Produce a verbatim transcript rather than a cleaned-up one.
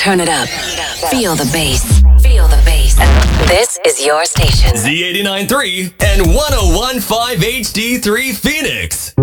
Turn it up. Feel the bass. Feel the bass. This is your station. Z eighty-nine point three and one oh one point five H D three Phoenix.